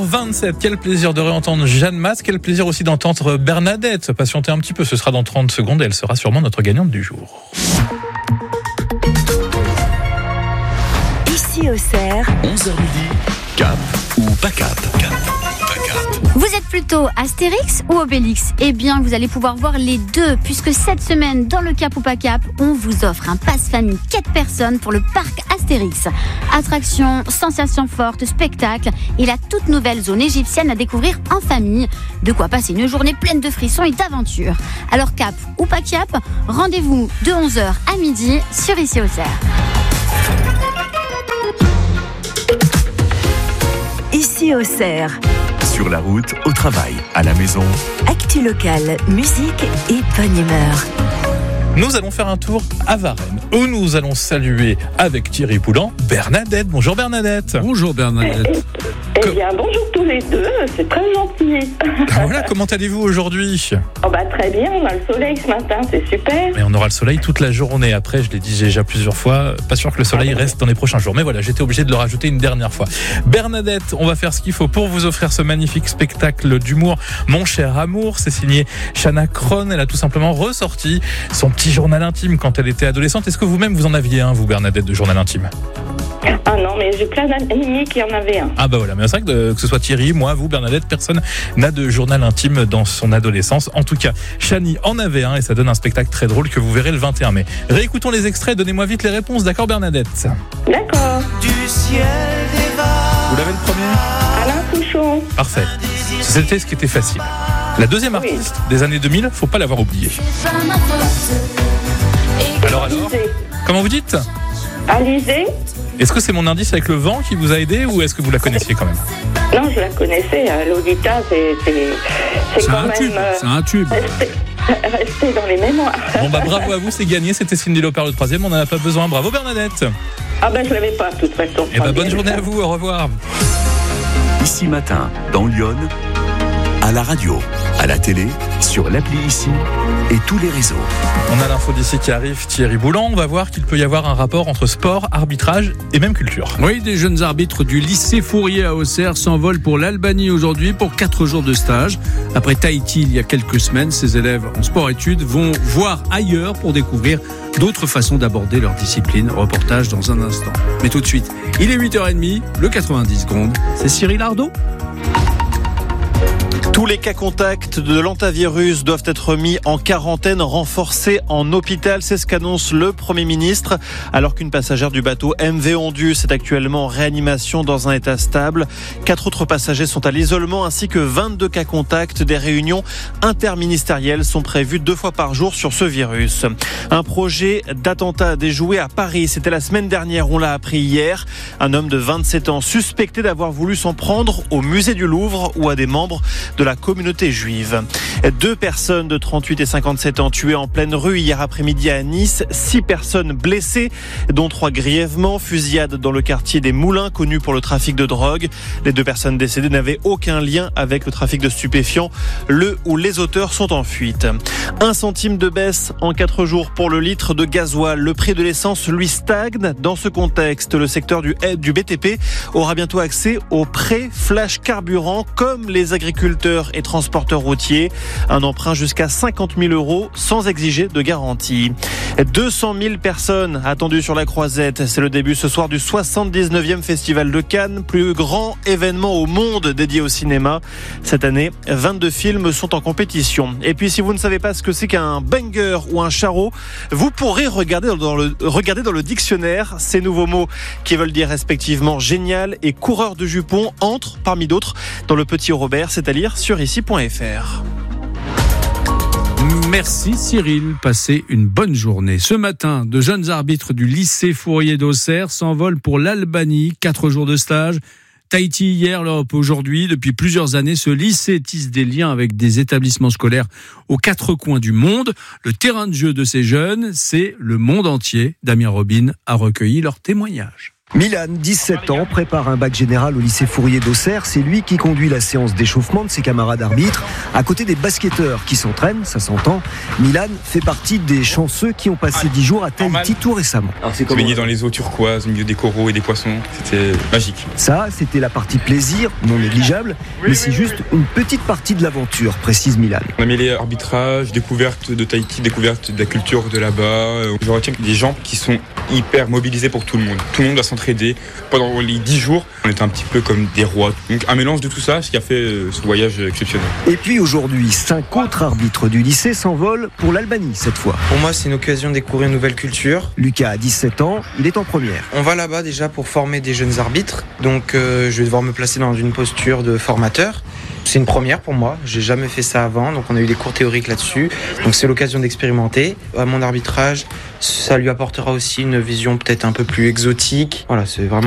8h27, quel plaisir de réentendre Jeanne Masse, quel plaisir aussi d'entendre Bernadette. Patientez un petit peu, ce sera dans 30 secondes et elle sera sûrement notre gagnante du jour. Ici Auxerre, 11h midi, cap ou pas cap? Vous êtes plutôt Astérix ou Obélix? Eh bien, vous allez pouvoir voir les deux, puisque cette semaine, dans le Cap ou pas Cap, on vous offre un passe-famille 4 personnes pour le parc Astérix. Attractions, sensations fortes, spectacles et la toute nouvelle zone égyptienne à découvrir en famille. De quoi passer une journée pleine de frissons et d'aventures. Alors, Cap ou pas Cap, rendez-vous de 11h à midi sur Ici Auxerre. ici Auxerre. Sur la route, au travail, à la maison. Actu locale, musique et bonne humeur. Nous allons faire un tour à Varennes, où nous allons saluer avec Thierry Poulan Bernadette. Bonjour Bernadette. Bonjour Bernadette. Eh bien, bonjour tous les deux, c'est très gentil. Voilà, comment allez-vous aujourd'hui ? Très bien, on a le soleil ce matin, c'est super. Mais on aura le soleil toute la journée. Après, je l'ai dit déjà plusieurs fois, pas sûr que le soleil reste dans les prochains jours. Mais voilà, j'étais obligé de le rajouter une dernière fois. Bernadette, on va faire ce qu'il faut pour vous offrir ce magnifique spectacle d'humour. Mon cher amour, c'est signé Shana Kron. Elle a tout simplement ressorti son petit journal intime quand elle était adolescente. Est-ce que vous-même vous en aviez un, vous Bernadette, de journal intime ? Ah non, mais j'ai plein d'amis qui en avaient un. Ah bah voilà, mais c'est vrai que ce soit Thierry, moi, vous, Bernadette, personne n'a de journal intime dans son adolescence. En tout cas, Chani en avait un et ça donne un spectacle très drôle que vous verrez le 21 mai. Réécoutons les extraits, donnez-moi vite les réponses, d'accord Bernadette ? D'accord. Vous l'avez le premier ? Alain Souchon. Parfait. C'était ce qui était facile. La deuxième artiste des années 2000, faut pas l'avoir oubliée. Alors comment vous dites ? Alizée. Est-ce que c'est mon indice avec le vent qui vous a aidé ou est-ce que vous la connaissiez quand même ? Non, je la connaissais. Lolita, c'est quand même... C'est un tube. Rester dans les mémoires. Bon bah bravo à vous, c'est gagné. C'était Cindy Lauper le 3e, on n'en a pas besoin. Bravo Bernadette. Ah ben je l'avais pas de toute façon. Et bonne journée à vous, au revoir. Ici matin, dans Lyon, à la radio, à la télé, sur l'appli Ici et tous les réseaux. On a l'info d'ici qui arrive, Thierry Boulan. On va voir qu'il peut y avoir un rapport entre sport, arbitrage et même culture. Oui, des jeunes arbitres du lycée Fourier à Auxerre s'envolent pour l'Albanie aujourd'hui pour 4 jours de stage. Après Tahiti il y a quelques semaines, ces élèves en sport-études vont voir ailleurs pour découvrir d'autres façons d'aborder leur discipline. Reportage dans un instant. Mais tout de suite, il est 8h30, le 90 secondes. C'est Cyril Ardo. Tous les cas contacts de l'hantavirus doivent être mis en quarantaine renforcée en hôpital. C'est ce qu'annonce le Premier ministre. Alors qu'une passagère du bateau MV Ondus est actuellement en réanimation dans un état stable. 4 autres passagers sont à l'isolement ainsi que 22 cas contacts. Des réunions interministérielles sont prévues 2 fois par jour sur ce virus. Un projet d'attentat déjoué à Paris. C'était la semaine dernière, on l'a appris hier. Un homme de 27 ans suspecté d'avoir voulu s'en prendre au musée du Louvre ou à des membres de la communauté juive. 2 personnes de 38 et 57 ans tuées en pleine rue hier après-midi à Nice. 6 personnes blessées, dont 3 grièvement. Fusillade dans le quartier des Moulins, connu pour le trafic de drogue. Les 2 personnes décédées n'avaient aucun lien avec le trafic de stupéfiants. Le ou les auteurs sont en fuite. 1 centime de baisse en 4 jours pour le litre de gasoil. Le prix de l'essence, lui, stagne. Dans ce contexte, le secteur du BTP aura bientôt accès au prêt flash carburant comme les agriculteurs et transporteurs routiers. Un emprunt jusqu'à 50 000 € sans exiger de garantie. 200 000 personnes attendues sur la Croisette. C'est le début ce soir du 79e Festival de Cannes, plus grand événement au monde dédié au cinéma. Cette année, 22 films sont en compétition. Et puis si vous ne savez pas ce que c'est qu'un banger ou un charreau, vous pourrez regarder dans le dictionnaire. Ces nouveaux mots qui veulent dire respectivement génial et coureur de jupons entrent parmi d'autres dans le Petit Robert, c'est à lire sur ici.fr. Merci Cyril, passez une bonne journée. Ce matin, de jeunes arbitres du lycée Fourier d'Auxerre s'envolent pour l'Albanie, 4 jours de stage. Tahiti hier, l'Europe aujourd'hui. Depuis plusieurs années, ce lycée tisse des liens avec des établissements scolaires aux 4 coins du monde. Le terrain de jeu de ces jeunes, c'est le monde entier. Damien Robin a recueilli leurs témoignages. Milan, 17 ans, prépare un bac général au lycée Fourier d'Auxerre. C'est lui qui conduit la séance d'échauffement de ses camarades arbitres, à côté des basketteurs qui s'entraînent, ça s'entend. Milan fait partie des chanceux qui ont passé 10 jours à Tahiti tout récemment. Se baigner dans les eaux turquoises, au milieu des coraux et des poissons, c'était magique. Ça, c'était la partie plaisir, non négligeable, mais c'est juste une petite partie de l'aventure, précise Milan. On a mêlé arbitrage, découverte de Tahiti, découverte de la culture de là-bas. Je retiens des gens qui sont hyper mobilisés pour tout le monde. Tout le monde doit s'entraider. Pendant les 10 jours, on était un petit peu comme des rois. Donc un mélange de tout ça, ce qui a fait ce voyage exceptionnel. Et puis aujourd'hui, 5 autres arbitres du lycée s'envolent pour l'Albanie cette fois. Pour moi, c'est une occasion de découvrir une nouvelle culture. Lucas a 17 ans, il est en première. On va là-bas déjà pour former des jeunes arbitres. Donc je vais devoir me placer dans une posture de formateur. C'est une première pour moi, j'ai jamais fait ça avant, donc on a eu des cours théoriques là-dessus, donc c'est l'occasion d'expérimenter. À mon arbitrage, ça lui apportera aussi une vision peut-être un peu plus exotique. Voilà, c'est vraiment